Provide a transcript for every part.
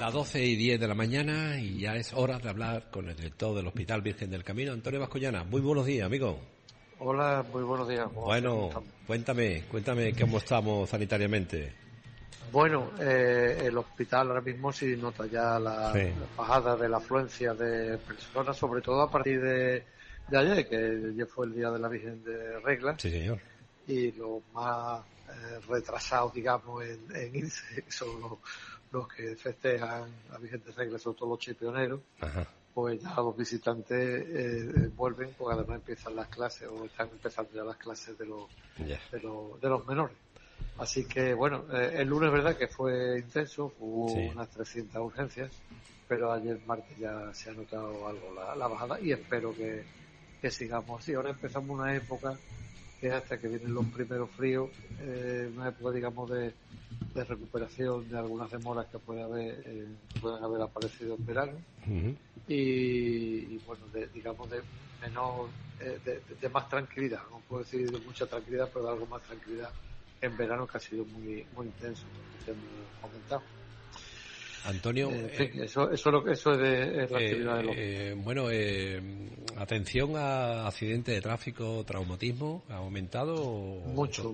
Las 12:10 de la mañana y ya es hora de hablar con el director del Hospital Virgen del Camino, Antonio Bascoyana. Muy buenos días, amigo. Hola, muy buenos días. Bueno, cuéntame cómo estamos sanitariamente. Bueno, el hospital ahora mismo sí nota ya la bajada de la afluencia de personas, sobre todo a partir de ayer, que ya fue el Día de la Virgen de Regla. Sí, señor. Y los más retrasados, digamos, en irse son los que festejan la Virgen de Regla, sobre todo los chipioneros. Ajá. Pues ya los visitantes vuelven, porque además empiezan las clases, o están empezando ya las clases de los menores. Así que, bueno, el lunes, verdad que fue intenso, hubo unas 300 urgencias, pero ayer martes ya se ha notado algo la bajada y espero que sigamos así. Ahora empezamos una época que hasta que vienen los primeros fríos, una época, digamos, de recuperación de algunas demoras que pueden haber aparecido en verano. Uh-huh. Y bueno, digamos de menor, de más tranquilidad, no puedo decir de mucha tranquilidad, pero de algo más tranquilidad en verano, que ha sido muy muy intenso, como te hemos comentado. Antonio, en fin, eso es la actividad de los... bueno, atención a accidentes de tráfico, traumatismo, ¿ha aumentado? Mucho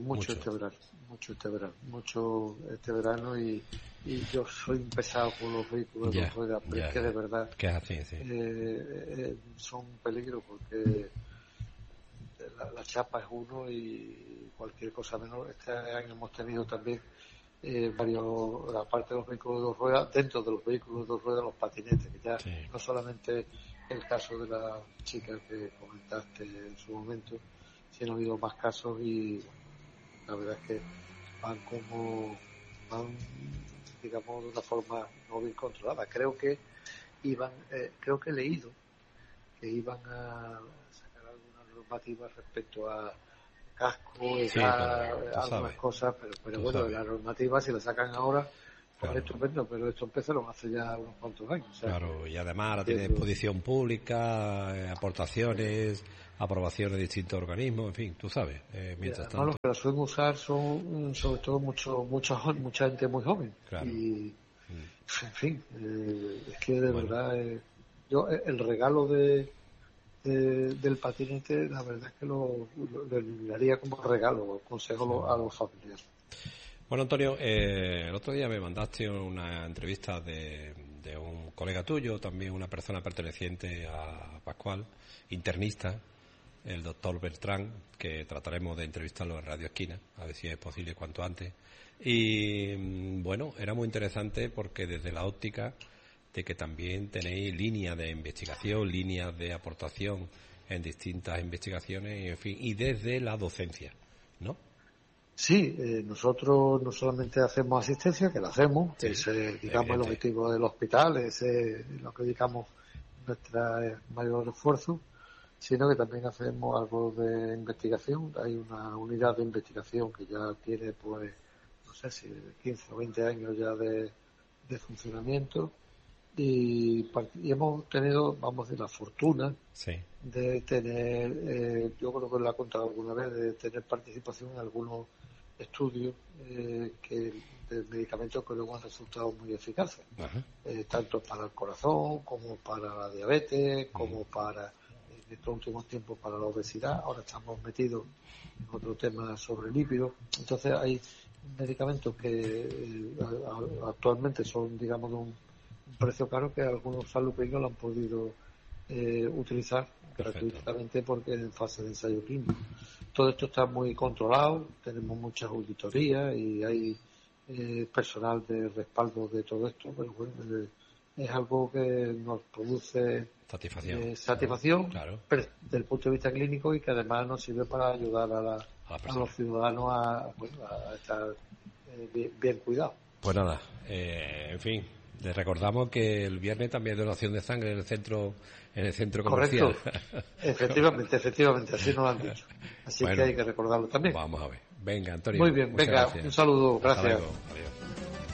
este verano y yo soy un pesado con los vehículos de ruedas, pero es que de verdad que es así, sí. Son un peligro, porque la chapa es uno y cualquier cosa menor. Este año hemos tenido también varios, aparte de los vehículos de dos ruedas, dentro de los vehículos de dos ruedas, los patinetes, que ya no solamente el caso de la chica que comentaste en su momento, sino ha habido más casos y la verdad es que van digamos, de una forma no bien controlada. Creo que he leído que iban a sacar alguna normativa respecto a casco, algunas cosas, pero bueno, la normativa, si la sacan ahora, pues estupendo, pero esto empezaron hace ya unos cuantos años. O sea, claro, y además ahora tiene exposición pública, aportaciones, aprobaciones de distintos organismos, en fin, tú sabes, mientras tanto. Los que la suelen usar son sobre todo mucha gente muy joven. Claro. Y, en fin, es que de verdad, yo el regalo del patinete, la verdad es que lo haría como regalo, consejo a los familiares. Bueno, Antonio, el otro día me mandaste una entrevista de un colega tuyo, también una persona perteneciente a Pascual, internista, el doctor Bertrán, que trataremos de entrevistarlo en Radio Esquina, a ver si es posible cuanto antes. Y bueno, era muy interesante porque desde la óptica de que también tenéis líneas de investigación, líneas de aportación en distintas investigaciones, en fin, y desde la docencia, ¿no? Sí, nosotros no solamente hacemos asistencia, que la hacemos, que es, digamos, el objetivo del hospital, es lo que dedicamos nuestro mayor esfuerzo, sino que también hacemos algo de investigación. Hay una unidad de investigación que ya tiene, pues, no sé si 15 o 20 años ya de funcionamiento, y hemos tenido, vamos a decir, la fortuna de tener, yo creo que lo he contado alguna vez, de tener participación en algunos estudios de medicamentos que luego han resultado muy eficaces, tanto para el corazón como para la diabetes, como para, en estos últimos tiempos, para la obesidad. Ahora estamos metidos en otro tema sobre lípidos. Entonces hay medicamentos que actualmente son, digamos, de un precio caro, que algunos salubrinos lo han podido utilizar gratuitamente porque en fase de ensayo clínico. Todo esto está muy controlado, tenemos muchas auditorías y hay personal de respaldo de todo esto, pero bueno, es algo que nos produce satisfacción claro, desde el punto de vista clínico, y que además nos sirve para ayudar a los ciudadanos a estar bien cuidados. Pues nada, en fin, les recordamos que el viernes también hay donación de sangre en el centro comercial. Correcto. Efectivamente, así nos lo han dicho. Así que hay que recordarlo también. Vamos a ver. Venga, Antonio. Muy bien, venga, gracias. un saludo, gracias. Hasta luego. Adiós.